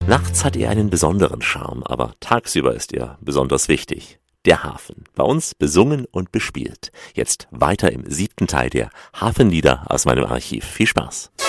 Nachts hat er einen besonderen Charme, aber tagsüber ist er besonders wichtig. Der Hafen, bei uns besungen und bespielt. Jetzt weiter im 7. Teil der Hafenlieder aus meinem Archiv. Viel Spaß.